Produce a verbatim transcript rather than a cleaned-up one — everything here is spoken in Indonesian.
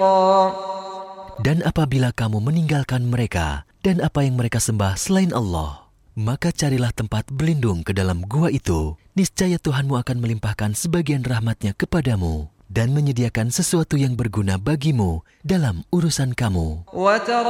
Dan apabila kamu meninggalkan mereka dan apa yang mereka sembah selain Allah, maka carilah tempat berlindung ke dalam gua itu. Niscaya Tuhanmu akan melimpahkan sebagian rahmatnya kepadamu dan menyediakan sesuatu yang berguna bagimu dalam urusan kamu.